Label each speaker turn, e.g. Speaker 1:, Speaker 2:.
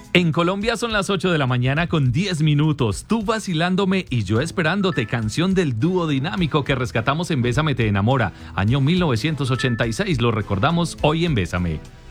Speaker 1: En Colombia son las 8 de la mañana con 10 minutos. Tú vacilándome y yo esperándote. Canción del dúo dinámico que rescatamos en Bésame te enamora. Año 1986. Lo recordamos hoy en Bésame.